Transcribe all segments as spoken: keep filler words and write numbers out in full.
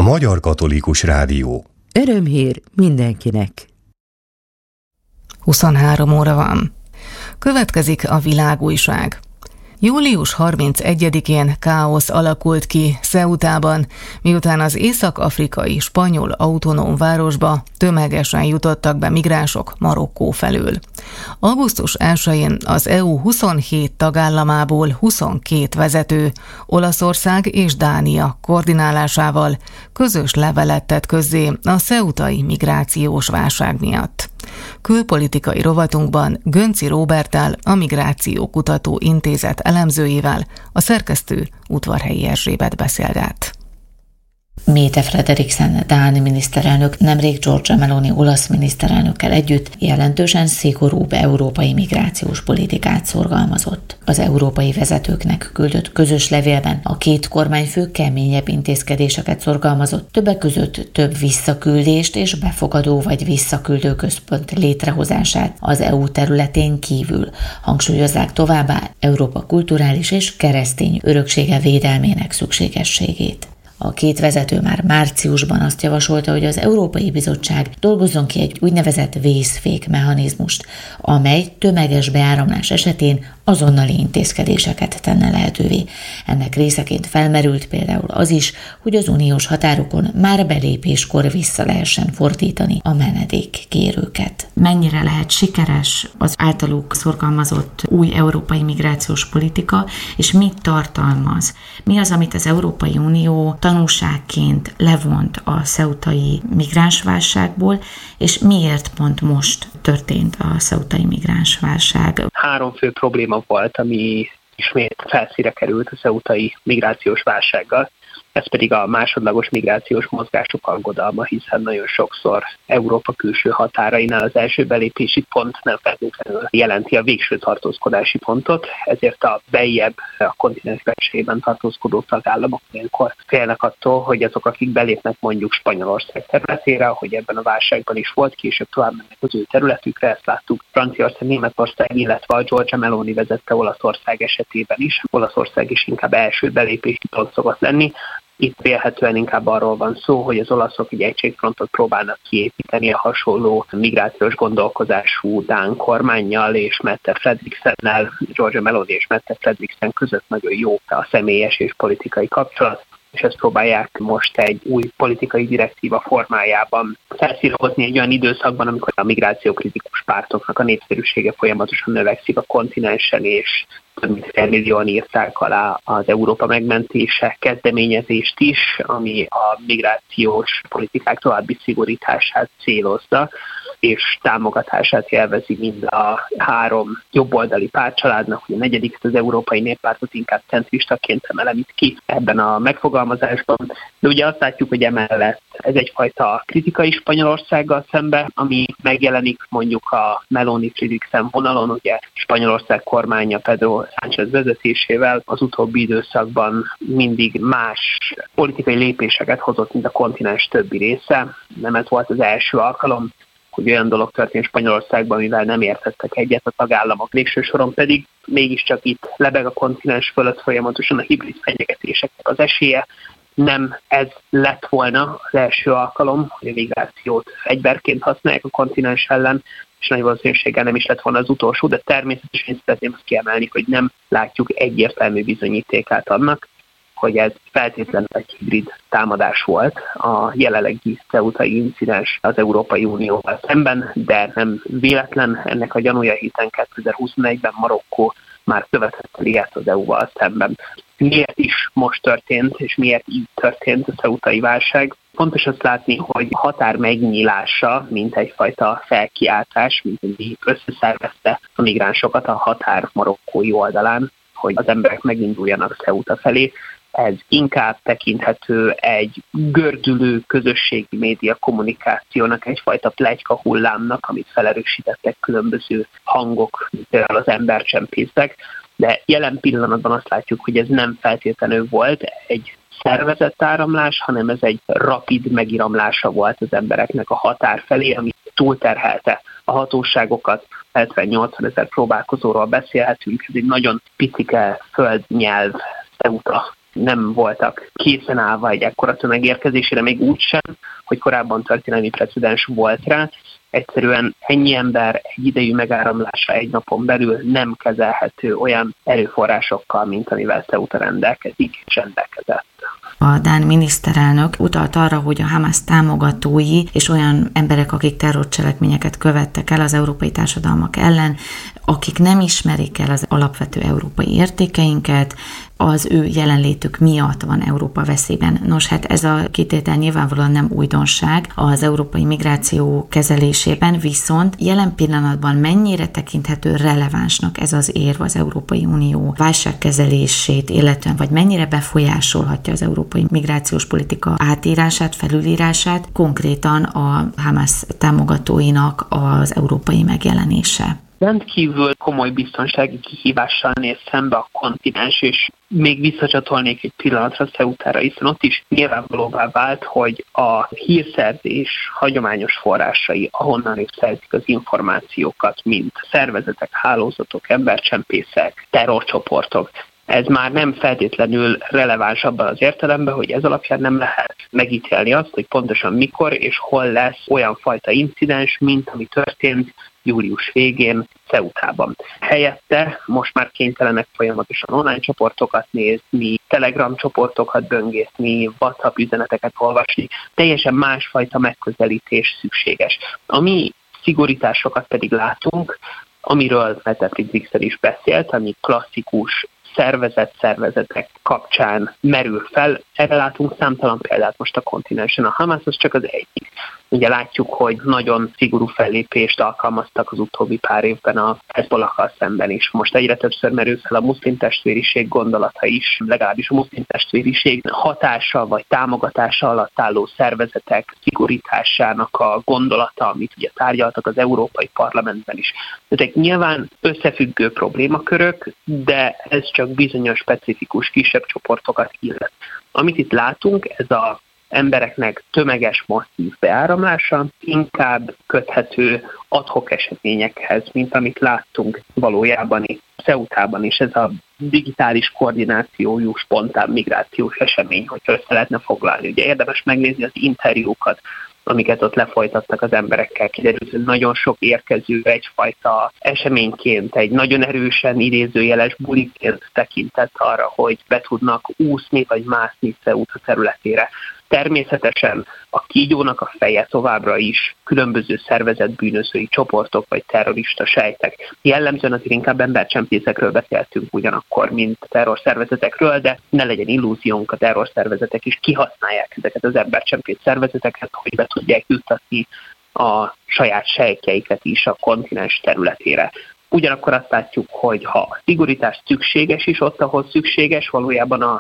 Magyar Katolikus Rádió. Örömhír mindenkinek. huszonhárom óra van. Következik a világújság. július harmincegyedikén káosz alakult ki Ceutában, miután az észak-afrikai spanyol autonóm városba tömegesen jutottak be migránsok Marokkó felől. augusztus elsején az é u huszonhét tagállamából huszonkét vezető, Olaszország és Dánia koordinálásával közös levelet tett közzé a ceutai migrációs válság miatt. Külpolitikai rovatunkban Gönci Róberttel, a Migrációkutató Intézet elemzőjével a szerkesztő Udvarhelyi Erzsébet beszélget. Mette Frederiksen dán miniszterelnök nemrég Giorgia Meloni olasz miniszterelnökkel együtt jelentősen szigorúbb európai migrációs politikát szorgalmazott. Az európai vezetőknek küldött közös levélben a két kormányfő keményebb intézkedéseket szorgalmazott, többek között több visszaküldést és befogadó vagy visszaküldő központ létrehozását az é u területén kívül. Hangsúlyozzák továbbá Európa kulturális és keresztény öröksége védelmének szükségességét. A két vezető már márciusban azt javasolta, hogy az Európai Bizottság dolgozzon ki egy úgynevezett vészfék mechanizmust, amely tömeges beáramlás esetén azonnali intézkedéseket tenne lehetővé. Ennek részeként felmerült például az is, hogy az uniós határokon már belépéskor vissza lehessen fordítani a menedékkérőket. Mennyire lehet sikeres az általuk szorgalmazott új európai migrációs politika, és mit tartalmaz? Mi az, amit az Európai Unió tanulságként levont a ceutai migránsválságból, és miért pont most történt a ceutai migránsválság? Három fő probléma volt, ami ismét felszínre került a ceutai migrációs válsággal. Ez pedig a másodlagos migrációs mozgások aggodalma, hiszen nagyon sokszor Európa külső határainál az első belépési pont nem feltétlenül jelenti a végső tartózkodási pontot, ezért a bejjebb, a kontinens belsejében tartózkodó tagállamok ilyenkor félnek attól, hogy azok, akik belépnek mondjuk Spanyolország területére, ahogy ebben a válságban is volt, később tovább mennek az ő területükre, ezt láttuk Franciaország, Németország, illetve a Giorgia Meloni vezette Olaszország esetében is. Olaszország is inkább első belépési pont szokott lenni. Itt vélhetően inkább arról van szó, hogy az olaszok egy egységfrontot próbálnak kiépíteni a hasonló migrációs gondolkozású dán kormánnyal, és Mette Frederiksennel, Giorgia Meloni és Mette Frederiksen között nagyon jó a személyes és politikai kapcsolat, és ezt próbálják most egy új politikai direktíva formájában felszírozni egy olyan időszakban, amikor a migrációkritikus pártoknak a népszerűsége folyamatosan növekszik a kontinensen, és több mint fél millióan írták alá az Európa megmentése kezdeményezést is, ami a migrációs politikák további szigorítását célozza, és támogatását élvezi mind a három jobboldali pártcsaládnak, hogy a negyedik, az Európai Néppártot inkább centristaként emelem itt ki ebben a megfogalmazásban. De ugye azt látjuk, hogy emellett ez egyfajta kritika is Spanyolországgal szembe, ami megjelenik mondjuk a Meloni-Frederiksen vonalon, ugye Spanyolország kormánya Pedro Sánchez vezetésével az utóbbi időszakban mindig más politikai lépéseket hozott, mint a kontinens többi része. Nem ez volt az első alkalom, hogy olyan dolog történt Spanyolországban, mivel nem értettek egyet a tagállamok. Végső soron pedig mégiscsak itt lebeg a kontinens fölött folyamatosan a hibrid fenyegetéseknek az esélye. Nem ez lett volna az első alkalom, hogy a migrációt fegyverként használják a kontinens ellen, és nagy valószínűséggel nem is lett volna az utolsó, de természetesen én szeretném azt kiemelni, hogy nem látjuk egyértelmű bizonyítékát annak, hogy ez feltétlenül egy hibrid támadás volt a jelenlegi ceutai incidens az Európai Unióval szemben, de nem véletlen ennek a gyanúja, hiszen kétezer-huszonegyben Marokkó már követett ilyet az é u-val szemben. Miért is most történt, és miért így történt a ceutai válság? Fontos azt látni, hogy a határ megnyílása, mint egyfajta felkiáltás, mint ami összeszervezte a migránsokat a határ marokkói oldalán, hogy az emberek meginduljanak Ceuta felé. Ez inkább tekinthető egy gördülő közösségi média kommunikációnak, egyfajta pletyka hullámnak, amit felerősítettek különböző hangok, például az embercsempészek, de jelen pillanatban azt látjuk, hogy ez nem feltétlenül volt egy szervezett áramlás, hanem ez egy rapid megiramlása volt az embereknek a határ felé, ami túlterhelte a hatóságokat. hetven-nyolcvan ezer próbálkozóról beszélhetünk, ez egy nagyon picike földnyelv Ceuta nem voltak készen állva egy ekkora tömeg érkezésére, még úgy sem, hogy korábban történelmi precedens volt rá. Egyszerűen ennyi ember egy idejű megáramlása egy napon belül nem kezelhető olyan erőforrásokkal, mint amivel Ceuta rendelkezik és rendelkezett. A dán miniszterelnök utalt arra, hogy a Hamász támogatói és olyan emberek, akik terrorcselekményeket követtek el az európai társadalmak ellen, akik nem ismerik el az alapvető európai értékeinket, az ő jelenlétük miatt van Európa veszélyben. Nos, hát ez a kitétel nyilvánvalóan nem újdonság az európai migráció kezelésében, viszont jelen pillanatban mennyire tekinthető relevánsnak ez az érv az Európai Unió válságkezelését, illetően vagy mennyire befolyásolhatja az európai migrációs politika átírását, felülírását, konkrétan a Hamász támogatóinak az európai megjelenése. Rendkívül komoly biztonsági kihívással néz szembe a kontinens, és még visszacsatolnék egy pillanatra Ceutára, hiszen ott is nyilvánvalóvá vált, hogy a hírszerzés hagyományos forrásai, ahonnan ők szerzik az információkat, mint szervezetek, hálózatok, embercsempészek, terrorcsoportok, ez már nem feltétlenül releváns abban az értelemben, hogy ez alapján nem lehet megítélni azt, hogy pontosan mikor és hol lesz olyan fajta incidens, mint ami történt július végén Ceutában. Helyette most már kénytelenek folyamatosan online csoportokat nézni, Telegram csoportokat böngészni, WhatsApp üzeneteket olvasni, teljesen másfajta megközelítés szükséges. A mi szigorításokat pedig látunk, amiről Mette Frederiksen is beszélt, ami klasszikus szervezet szervezetek kapcsán merül fel. Erre látunk számtalan példát most a kontinensen. A Hamász az csak az egyik. Ugye látjuk, hogy nagyon szigorú fellépést alkalmaztak az utóbbi pár évben a Hezbollakkal szemben is. Most egyre többször merül fel a muszlim testvériség gondolata is, legalábbis a muszlim testvériség hatása vagy támogatása alatt álló szervezetek szigorításának a gondolata, amit ugye tárgyaltak az Európai Parlamentben is. Ezek nyilván összefüggő problémakörök, de ez csak bizonyos specifikus kisebb csoportokat illet. Amit itt látunk, ez az embereknek tömeges, masszív beáramlása inkább köthető ad hoc eseményekhez, mint amit láttunk valójában itt Ceutában is. Ez a digitális koordinációjú, spontán migrációs esemény, hogy össze lehetne foglalni. Ugye érdemes megnézni az interjúkat, amiket ott lefolytattak az emberekkel, kiderült, hogy nagyon sok érkező egyfajta eseményként, egy nagyon erősen idézőjeles buliként tekintett arra, hogy be tudnak úszni vagy mászni Ceuta területére. Természetesen a kígyónak a feje továbbra is különböző szervezetbűnözői csoportok vagy terrorista sejtek. Jellemzően azért inkább embercsempészekről beszéltünk ugyanakkor, mint terrorszervezetekről, de ne legyen illúziónk, a terrorszervezetek is kihasználják ezeket az embercsempész szervezeteket, hogy be tudják juttatni a saját sejtjeiket is a kontinens területére. Ugyanakkor azt látjuk, hogy ha a szigorítás szükséges is ott, ahol szükséges, valójában a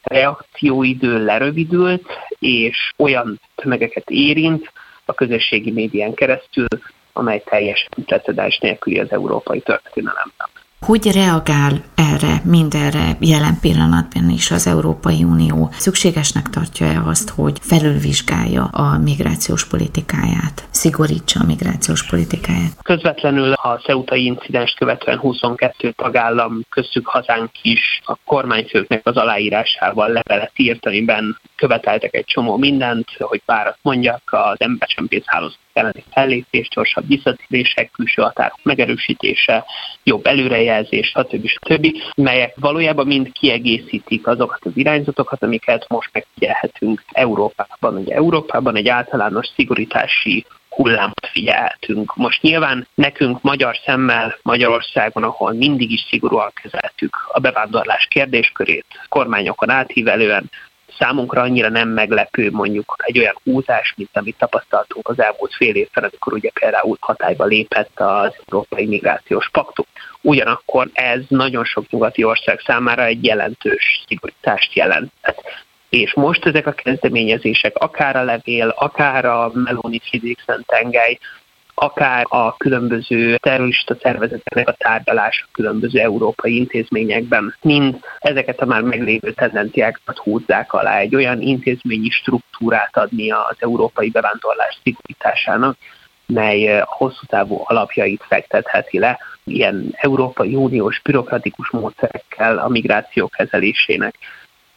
reakcióidő lerövidült, és olyan tömegeket érint a közösségi médián keresztül, amely teljesen precedens nélküli az európai történelemben. Hogy reagál erre, mindenre jelen pillanatban is az Európai Unió? Szükségesnek tartja-e azt, hogy felülvizsgálja a migrációs politikáját, szigorítsa a migrációs politikáját? Közvetlenül a ceutai incidenst követően huszonkettő tagállam, köztük hazánk is a kormányfőknek az aláírásával levelet írt, amiben követeltek egy csomó mindent, hogy párat mondjak, az embercsempész hálózat elleni fellépés, gyorsabb visszatérések, külső határok megerősítése, jobb előrejelzés, stb. stb., melyek valójában mind kiegészítik azokat az irányzatokat, amiket most megfigyelhetünk Európában. Ugye Európában egy általános szigorítási hullámot figyelhetünk. Most nyilván nekünk magyar szemmel Magyarországon, ahol mindig is szigorúan kezeltük a bevándorlás kérdéskörét, kormányokon átívelően, számunkra annyira nem meglepő mondjuk egy olyan húzás, mint amit tapasztaltunk az elmúlt fél évben, amikor ugye például hatályba lépett az Európai Migrációs Paktum. Ugyanakkor ez nagyon sok nyugati ország számára egy jelentős szigorítást jelentett. És most ezek a kezdeményezések, akár a levél, akár a Meloni-Frederiksen tengely, akár a különböző terrorista szervezeteknek a tárgyalása különböző európai intézményekben, mind ezeket a már meglévő tendenciákat húzzák alá, egy olyan intézményi struktúrát adni az európai bevándorlás szigorításának, mely a hosszú távú alapjait fektetheti le, ilyen Európai Uniós bürokratikus módszerekkel a migráció kezelésének.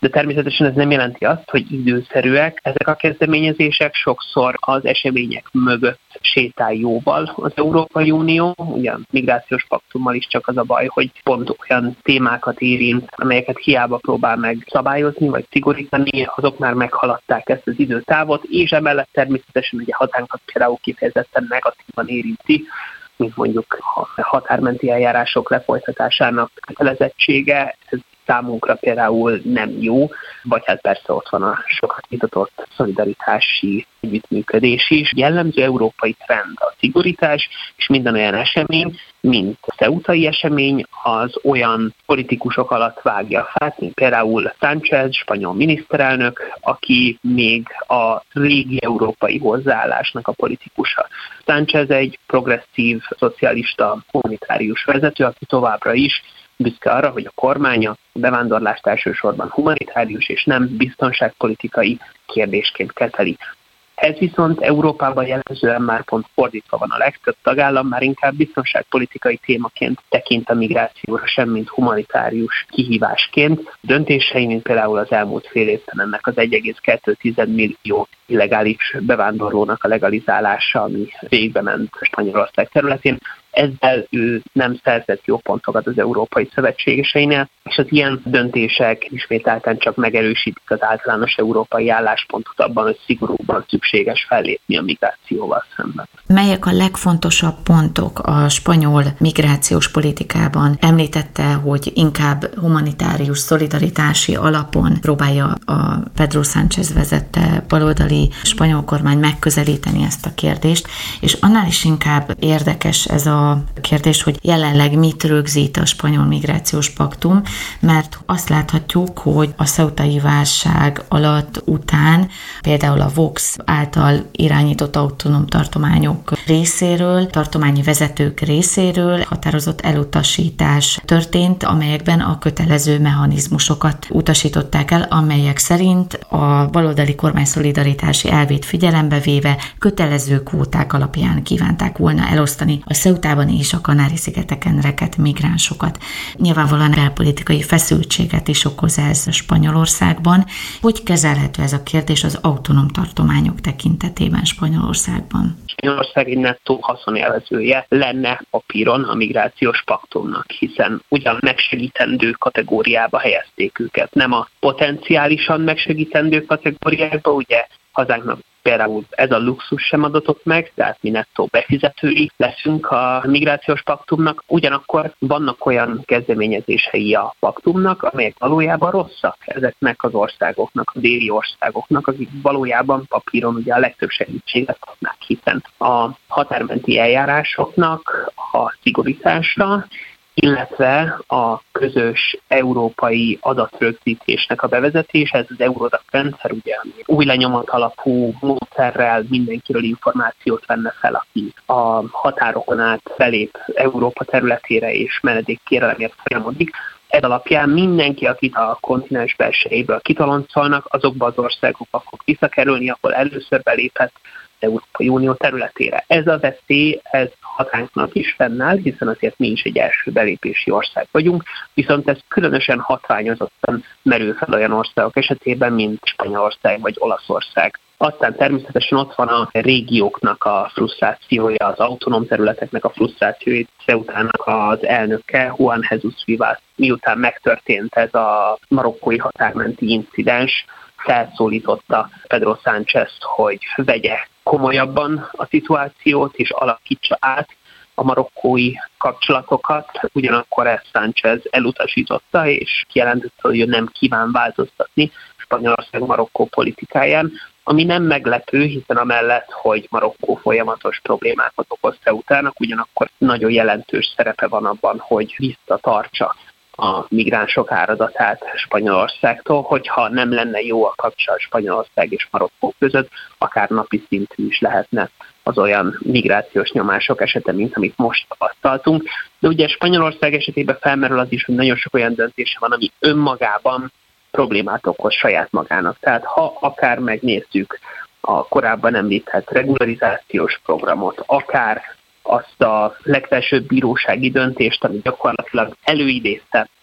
De természetesen ez nem jelenti azt, hogy időszerűek ezek a kezdeményezések, sokszor az események mögött sétál jóval az Európai Unió. Ugye a migrációs paktummal is csak az a baj, hogy pont olyan témákat érint, amelyeket hiába próbál meg szabályozni vagy szigorítani, azok már meghaladták ezt az időtávot, és emellett természetesen ugye hazánkat például kifejezetten negatívan érinti, mint mondjuk a határmenti eljárások lefolytatásának kötelezettsége, ez számunkra például nem jó, vagy hát persze ott van a sokat vitatott szolidaritási együttműködés is. Jellemző európai trend a szigorítás, és minden olyan esemény, mint a ceutai esemény, az olyan politikusok alatt vágja a fát, mint például Sánchez, spanyol miniszterelnök, aki még a régi európai hozzáállásnak a politikusa. Sánchez egy progresszív, szocialista, humanitárius vezető, aki továbbra is büszke arra, hogy a kormánya a bevándorlást elsősorban humanitárius és nem biztonságpolitikai kérdésként kezeli. Ez viszont Európában jellemzően már pont fordítva van, a legtöbb tagállam már inkább biztonságpolitikai témaként tekint a migrációra, sem mint humanitárius kihívásként. Döntései, mint például az elmúlt fél évben ennek az egy egész kettő millió illegális bevándorlónak a legalizálása, ami végbe ment Spanyolország területén, ezzel ő nem szerzett jó pontokat az európai szövetségeseinél, és az ilyen döntések ismételten csak megerősítik az általános európai álláspontot abban, hogy szigorúban szükséges fellépni a migrációval szemben. Melyek a legfontosabb pontok a spanyol migrációs politikában? Említette, hogy inkább humanitárius szolidaritási alapon próbálja a Pedro Sánchez vezette baloldali spanyol kormány megközelíteni ezt a kérdést, és annál is inkább érdekes ez a kérdés, hogy jelenleg mit rögzít a spanyol migrációs paktum, mert azt láthatjuk, hogy a ceutai válság alatt után például a Vox által irányított autonóm tartományok részéről, tartományi vezetők részéről határozott elutasítás történt, amelyekben a kötelező mechanizmusokat utasították el, amelyek szerint a baloldali kormány szolidaritási elvét figyelembe véve kötelező kvóták alapján kívánták volna elosztani a Ceutában és a Kanári-szigeteken rekedt migránsokat. Nyilvánvalóan belpolitikai feszültséget is okoz ez Spanyolországban. Hogy kezelhető ez a kérdés az autonóm tartományok tekintetében Spanyolországban? Spanyolország egy nettó haszonélvezője lenne papíron a migrációs paktumnak, hiszen ugyan megsegítendő kategóriába helyezték őket. Nem a potenciálisan megsegítendő kategóriába, ugye hazánknak például ez a luxus sem adatott meg, tehát mi nettó befizetői leszünk a migrációs paktumnak, ugyanakkor vannak olyan kezdeményezései a paktumnak, amelyek valójában rosszak ezeknek az országoknak, a déli országoknak, akik valójában papíron ugye a legtöbb segítséget kapnák, hiszen a határmenti eljárásoknak a szigorítása, illetve a közös európai adatrögzítésnek a bevezetése, ez az Eurodac rendszer, ugye új lenyomat alapú módszerrel mindenkiről információt venne fel, aki a határokon át belép Európa területére és menedékkérelemért folyamodik. Ez alapján mindenki, akit a kontinens belsejéből kitoloncolnak, azokba az országokba fog visszakerülni, ahol először belépett Európai Unió területére. Ez a veszély, ez hazánknak is fennáll, hiszen azért mi is egy első belépési ország vagyunk, viszont ez különösen hatványozottan merül fel olyan országok esetében, mint Spanyolország vagy Olaszország. Aztán természetesen ott van a régióknak a frusztrációja, az autonóm területeknek a frusztrációja. Ceutának az elnöke, Juan Jesus Vivas, miután megtörtént ez a marokkói határmenti incidens, felszólította Pedro Sánchez, hogy vegye komolyabban a szituációt és alakítsa át a marokkói kapcsolatokat. Ugyanakkor ezt Sánchez elutasította, és kijelentette, hogy nem kíván változtatni Spanyolország-Marokkó politikáján, ami nem meglepő, hiszen amellett, hogy Marokkó folyamatos problémákat okoz Ceutának, ugyanakkor nagyon jelentős szerepe van abban, hogy visszatartsa a migránsok áradatát Spanyolországtól, hogyha nem lenne jó a kapcsolat Spanyolország és Marokkó között, akár napi szintű is lehetne az olyan migrációs nyomások esete, mint amit most tapasztaltunk. De ugye Spanyolország esetében felmerül az is, hogy nagyon sok olyan döntése van, ami önmagában problémát okoz saját magának. Tehát ha akár megnézzük a korábban említett regularizációs programot, akár azt a legfelsőbb bírósági döntést, ami gyakorlatilag előidézte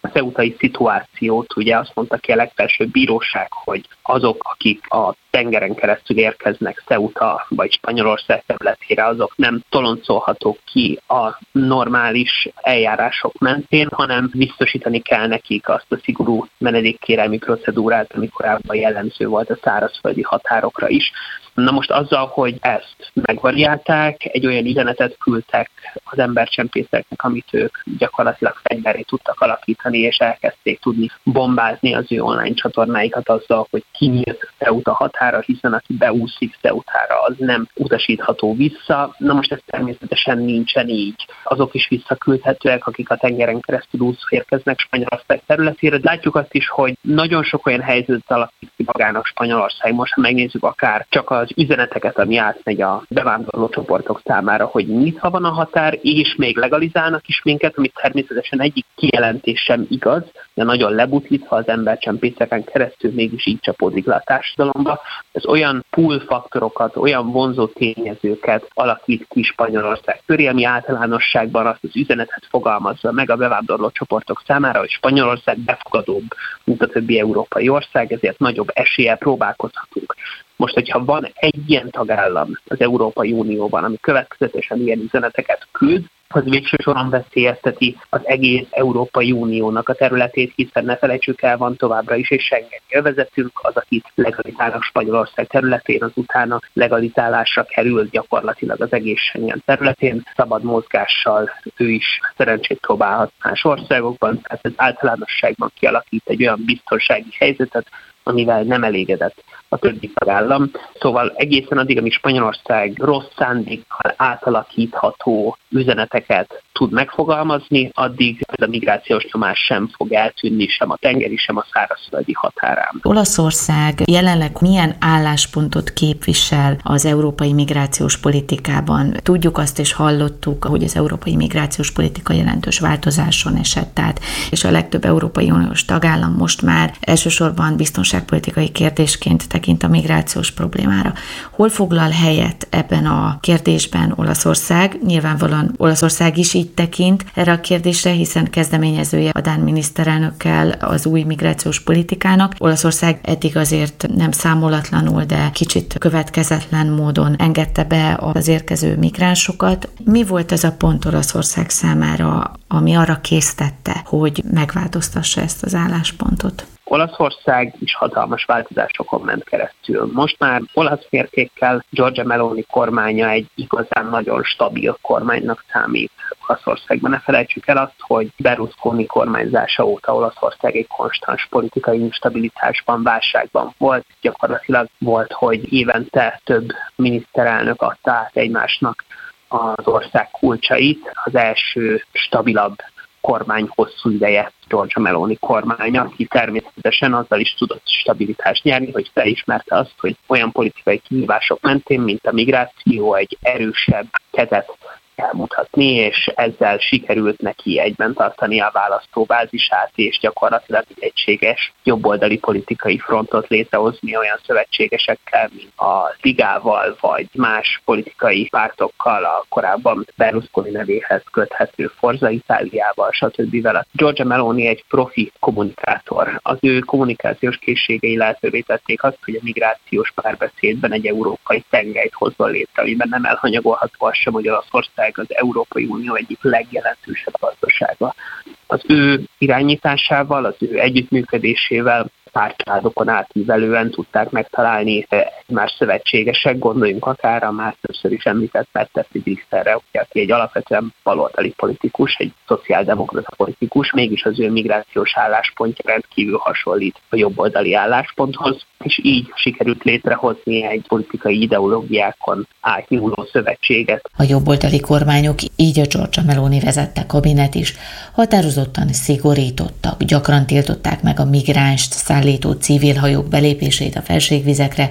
a ceutai szituációt, ugye azt mondta ki a legfelsőbb bíróság, hogy azok, akik a tengeren keresztül érkeznek Ceuta vagy Spanyolország területére, azok nem toloncolhatók ki a normális eljárások mentén, hanem biztosítani kell nekik azt a szigorú menedékkérelmi procedúrát, ami korábban jellemző volt a szárazföldi határokra is. Na most azzal, hogy ezt megvariálták, egy olyan üzenetet küldtek az embercsempészeknek, amit ők gyakorlatilag fegyverré tudtak alakítani, és elkezdték tudni bombázni az ő online csatornáikat azzal, hogy kinyílt Ceuta határa, hiszen aki beúszik Ceutára, az nem utasítható vissza. Na most ez természetesen nincsen így. Azok is visszaküldhetőek, akik a tengeren keresztül úszva érkeznek Spanyolország területére. Látjuk azt is, hogy nagyon sok olyan helyzetet alakít ki magának Spanyolország. Most, ha megnézzük akár csak az üzeneteket, ami átmegy a bevándorló csoportok számára, hogy nyitva van a határ, és még legalizálnak is minket, amit természetesen egyik kijelentés sem igaz, de nagyon lebutítva az embercsempészeken keresztül mégis így csapódik le a társadalomba. Ez olyan pull faktorokat, olyan vonzó tényezőket alakít ki Spanyolország köré, ami általánosságban azt az üzenetet fogalmazza meg a bevándorló csoportok számára, hogy Spanyolország befogadóbb, mint a többi európai ország, ezért nagyobb eséllyel próbálkozhatunk. Most, hogyha van egy ilyen tagállam az Európai Unióban, ami következetesen ilyen üzeneteket küld, az végső soron veszélyezteti az egész Európai Uniónak a területét, hiszen ne felejtsük el, van továbbra is egy Schengen élvezetünk, az, akit legalizálnak Spanyolország területén, az utána legalizálásra kerül gyakorlatilag az egész Schengen területén, szabad mozgással ő is szerencsét próbálhat más országokban, tehát ez általánosságban kialakít egy olyan biztonsági helyzetet, amivel nem elégedett a többi tagállam. Szóval egészen addig, amíg Spanyolország rossz szándékkal átalakítható üzeneteket tud megfogalmazni, addig ez a migrációs nyomás sem fog eltűnni, sem a tengeri, sem a szárazföldi határán. Olaszország jelenleg milyen álláspontot képvisel az európai migrációs politikában? Tudjuk azt és hallottuk, hogy az európai migrációs politika jelentős változáson esett át, és a legtöbb Európai Uniós tagállam most már elsősorban biztonságpolitikai kérdésként tekint a migrációs problémára. Hol foglal helyet ebben a kérdésben Olaszország? Nyilvánvalóan Olaszország is így tekint erre a kérdésre, hiszen kezdeményezője a dán miniszterelnökkel az új migrációs politikának. Olaszország eddig azért nem számolatlanul, de kicsit következetlen módon engedte be az érkező migránsokat. Mi volt ez a pont Olaszország számára, ami arra késztette, hogy megváltoztassa ezt az álláspontot? Olaszország is hatalmas változásokon ment keresztül. Most már olasz mértékkel Giorgia Meloni kormánya egy igazán nagyon stabil kormánynak számít Olaszországban. Ne felejtsük el azt, hogy Berlusconi kormányzása óta Olaszország egy konstans politikai instabilitásban, válságban volt. Gyakorlatilag volt, hogy évente több miniszterelnök adta át egymásnak az ország kulcsait. Az első stabilabb kormány hosszú ideje Giorgia Meloni kormánya, aki természetesen azzal is tudott stabilitást nyerni, hogy felismerte azt, hogy olyan politikai kihívások mentén, mint a migráció, egy erősebb kezet kell mutatni, és ezzel sikerült neki egyben tartani a választóbázisát, és gyakorlatilag egy egységes jobboldali politikai frontot létrehozni olyan szövetségesekkel, mint a Ligával, vagy más politikai pártokkal, a korábban Berlusconi nevéhez köthető Forza Itáliával, stb. A Giorgia Meloni egy profi kommunikátor. Az ő kommunikációs készségei lehetővé tették azt, hogy a migrációs párbeszédben egy európai tengelyt hozzon létre, amiben nem elhanyagolható az sem, hogy Olaszország az Európai Unió egyik legjelentősebb gazdasága. Az ő irányításával, az ő együttműködésével pártcsaládokon átívelően tudták megtalálni egymás szövetségesek, gondoljunk akár a már többször is említett Mette Friedrichsenre, aki egy alapvetően baloldali politikus, egy szociáldemokrata politikus, mégis az ő migrációs álláspontja rendkívül hasonlít a jobboldali állásponthoz, és így sikerült létrehozni egy politikai ideológiákon átnyúló szövetséget. A jobboldali kormányok, így a Giorgia Meloni vezette kabinet is, határozottan szigorítottak, gyakran tiltották meg a migránst szállító civil hajók belépését a felségvizekre,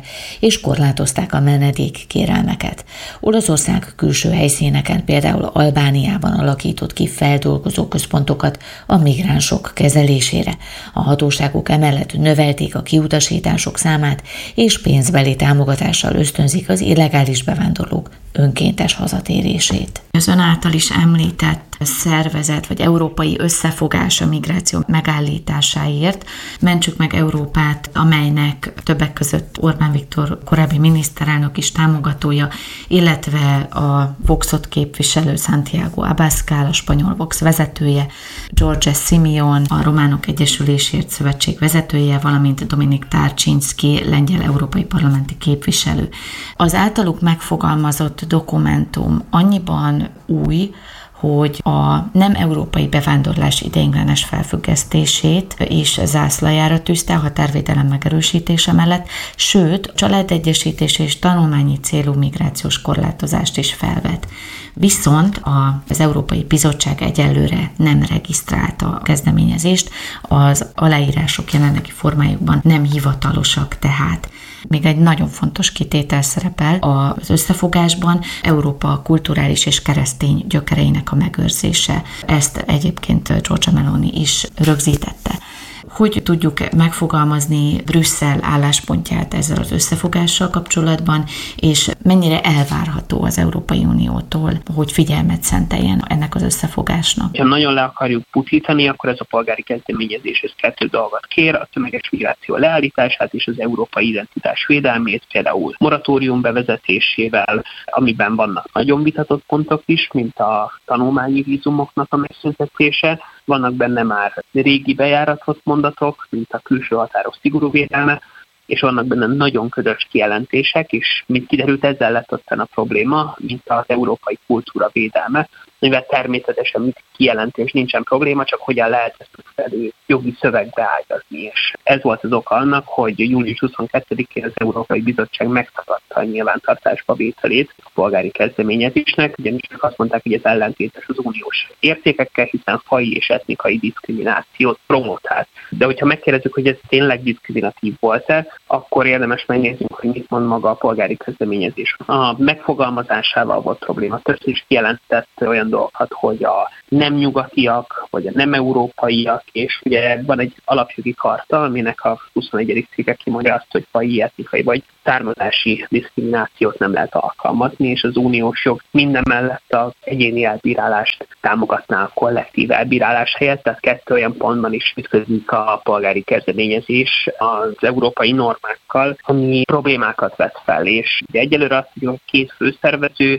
és korlátozták a menedék kérelmeket. Olaszország külső helyszíneken, például Albániában alakított ki feldolgozó központokat a migránsok kezelésére. A hatóságok emellett növelték a kiutasítások számát, és pénzbeli támogatással ösztönzik az illegális bevándorlók önkéntes hazatérését. Az ön által is említett szervezet vagy európai összefogás a migráció megállításáért, Mentsük meg Európát, amelynek többek között Orbán Viktor korábbi miniszterelnök is támogatója, illetve a Voxot képviselő Santiago Abascal, a spanyol Vox vezetője, George Simeon, a Románok Egyesülésért Szövetség vezetője, valamint Dominik Tarczynski, lengyel európai parlamenti képviselő. Az általuk megfogalmazott dokumentum annyiban új, hogy a nem európai bevándorlás ideiglenes felfüggesztését is zászlajára tűzte a határvédelem megerősítése mellett, sőt, családegyesítés és tanulmányi célú migrációs korlátozást is felvet. Viszont az Európai Bizottság egyelőre nem regisztrálta a kezdeményezést, az aláírások jelenlegi formájukban nem hivatalosak tehát. Még egy nagyon fontos kitétel szerepel az összefogásban, Európa kulturális és keresztény gyökereinek a megőrzése. Ezt egyébként Giorgia Meloni is rögzítette. Hogy tudjuk megfogalmazni Brüsszel álláspontját ezzel az összefogással kapcsolatban, és mennyire elvárható az Európai Uniótól, hogy figyelmet szenteljen ennek az összefogásnak? Ha nagyon le akarjuk pusztítani, akkor ez a polgári kezdeményezés ez kettő dolgot kér, a tömeges migráció leállítását és az európai identitás védelmét, például moratórium bevezetésével, amiben vannak nagyon vitatott pontok is, mint a tanulmányi vízumoknak a megszüntetése. Vannak benne már régi bejáratott mondatok, mint a külső határok szigorú védelme, és vannak benne nagyon ködös kijelentések, és mint kiderült, ezzel lett aztán a probléma, mint az európai kultúra védelme, mivel természetesen mit kijelentés nincsen probléma, csak hogyan lehet ezt megfelelő jogi szövegbe ágyazni. És ez volt az oka annak, hogy június huszonkettedikén az Európai Bizottság megtagadta a nyilvántartásba vételét a polgári kezdeményezésnek, ugyanis azt mondták, hogy ez ellentétes az uniós értékekkel, hiszen faji és etnikai diszkriminációt promotált. De hogyha megkérdezzük, hogy ez tényleg diszkriminatív volt-e, akkor érdemes megnéznünk, hogy mit mond maga a polgári kezdeményezés. A megfogalmazásával volt probléma. Többször is kijelentett olyan dolgokat, hogy a nem nyugatiak, vagy a nem európaiak, és ugye van egy alapjogi karta, aminek a huszonegyedik cikke kimondja azt, hogy faji, etnikai vagy származási diszkriminációt nem lehet alkalmazni, és az uniós jog minden mellett az egyéni elbírálást támogatná a kollektív elbírálás helyett, tehát kettő olyan pontban is ütközik a polgári kezdeményezés az európai normákkal, ami problémákat vet fel, és egyelőre azt mondjuk, hogy két főszervező,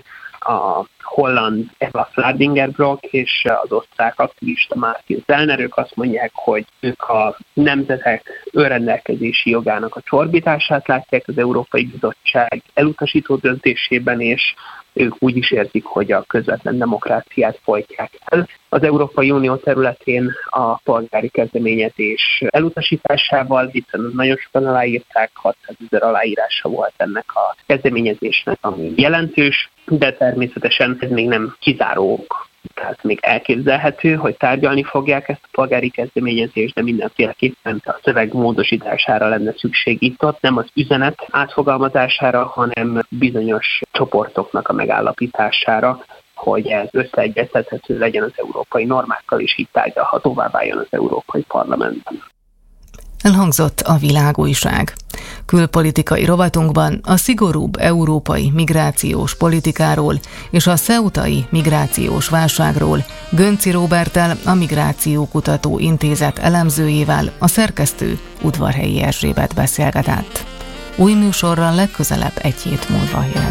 a holland Eva Fladingerbrock és az osztrák aktivista Martin Sellner, ők azt mondják, hogy ők a nemzetek önrendelkezési jogának a csorbítását látják az Európai Bizottság elutasító döntésében, és ők úgy is érzik, hogy a közvetlen demokráciát folytják el. Az Európai Unió területén a polgári kezdeményezés elutasításával, hiszen nagyon sokan aláírták, hatszázezer aláírása volt ennek a kezdeményezésnek, ami jelentős, de természetesen ez még nem kizárók. Tehát még elképzelhető, hogy tárgyalni fogják ezt a polgári kezdeményezést, de mindenféleképpen a szöveg módosítására lenne szükség itt ott, nem az üzenet átfogalmazására, hanem bizonyos csoportoknak a megállapítására, hogy ez összeegyeztethető legyen az európai normákkal, és így tárgyalhatóvá váljon az Európai Parlamentben. Elhangzott a Világújság. Külpolitikai rovatunkban a szigorúbb európai migrációs politikáról és a ceutai migrációs válságról Gönci Róberttel, a Migrációkutató Intézet elemzőjével a szerkesztő Udvarhelyi Erzsébet beszélgetett. Új műsorral legközelebb egy hét múlva jelent.